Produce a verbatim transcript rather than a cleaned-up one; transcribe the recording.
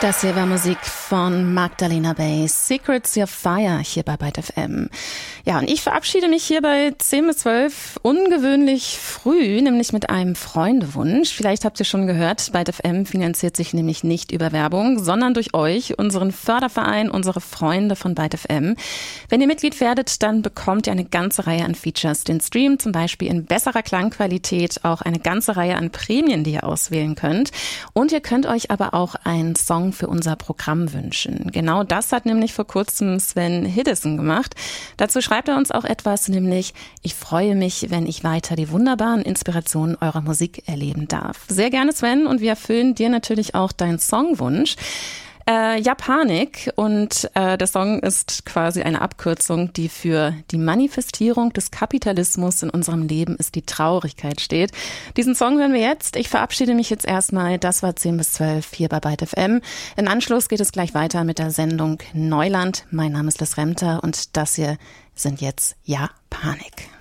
Das hier war Musik von Magdalena Bay, Secrets of Fire, hier bei Byte F M. Ja, und ich verabschiede mich hier bei zehn bis zwölf ungewöhnlich früh, nämlich mit einem Freundewunsch. Vielleicht habt ihr schon gehört, Byte F M finanziert sich nämlich nicht über Werbung, sondern durch euch, unseren Förderverein, unsere Freunde von Byte F M. Wenn ihr Mitglied werdet, dann bekommt ihr eine ganze Reihe an Features. Den Stream zum Beispiel in besserer Klangqualität, auch eine ganze Reihe an Prämien, die ihr auswählen könnt. Und ihr könnt euch aber auch einen Song für unser Programm wünschen. Genau das hat nämlich vor kurzem Sven Hiddesen gemacht. Dazu schreibt er uns auch etwas, nämlich: Ich freue mich, wenn ich weiter die wunderbaren Inspirationen eurer Musik erleben darf. Sehr gerne, Sven, und wir erfüllen dir natürlich auch deinen Songwunsch. Äh, ja, Panik, und äh, der Song ist quasi eine Abkürzung, die für die Manifestierung des Kapitalismus in unserem Leben ist, die Traurigkeit steht. Diesen Song hören wir jetzt. Ich verabschiede mich jetzt erstmal. Das war zehn bis zwölf hier bei Byte F M. Im Anschluss geht es gleich weiter mit der Sendung Neuland. Mein Name ist Liz Remter und das hier sind jetzt Ja, Panik.